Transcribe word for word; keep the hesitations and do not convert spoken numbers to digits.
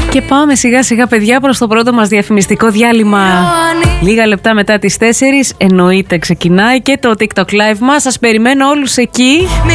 Και πάμε σιγά σιγά, παιδιά, προς το πρώτο μας διαφημιστικό διάλειμμα. Λίγα λεπτά μετά τις τέσσερις εννοείται ξεκινάει και το TikTok Live μας. Σας περιμένω όλους εκεί.